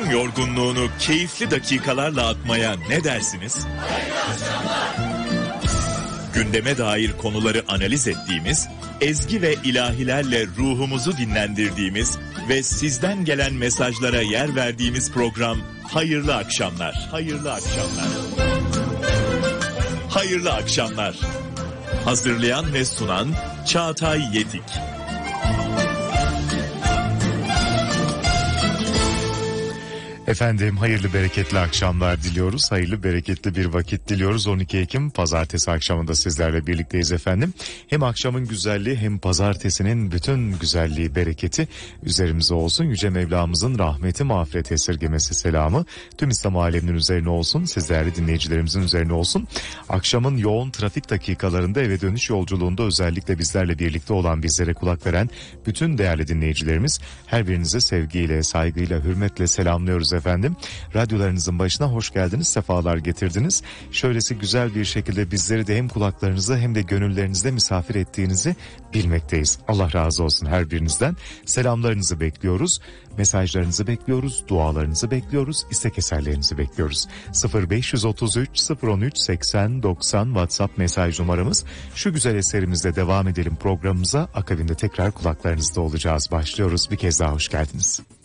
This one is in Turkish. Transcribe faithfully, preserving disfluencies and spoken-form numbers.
Gün yorgunluğunu keyifli dakikalarla atmaya ne dersiniz? Gündeme dair konuları analiz ettiğimiz, ezgi ve ilahilerle ruhumuzu dinlendirdiğimiz ve sizden gelen mesajlara yer verdiğimiz program Hayırlı Akşamlar. Hayırlı Akşamlar. Hayırlı Akşamlar. Hazırlayan ve sunan Çağatay Yedik. Efendim hayırlı bereketli akşamlar diliyoruz. Hayırlı bereketli bir vakit diliyoruz. on iki Ekim pazartesi akşamında sizlerle birlikteyiz efendim. Hem akşamın güzelliği hem pazartesinin bütün güzelliği, bereketi üzerimize olsun. Yüce Mevlamızın rahmeti, mağfireti, esirgemesi, selamı tüm İslam aleminin üzerine olsun. Siz değerli dinleyicilerimizin üzerine olsun. Akşamın yoğun trafik dakikalarında eve dönüş yolculuğunda özellikle bizlerle birlikte olan, bizlere kulak veren bütün değerli dinleyicilerimiz, her birinize sevgiyle, saygıyla, hürmetle selamlıyoruz efendim. Radyolarınızın başına hoş geldiniz, sefalar getirdiniz. Şöylesi güzel bir şekilde bizleri de hem kulaklarınızda hem de gönüllerinizde misafir ettiğinizi bilmekteyiz. Allah razı olsun her birinizden. Selamlarınızı bekliyoruz, mesajlarınızı bekliyoruz, dualarınızı bekliyoruz, istek eserlerinizi bekliyoruz. sıfır beş yüz otuz üç sıfır on üç seksen doksan WhatsApp mesaj numaramız. Şu güzel eserimizle devam edelim programımıza. Akabinde tekrar kulaklarınızda olacağız. Başlıyoruz. Bir kez daha hoş geldiniz.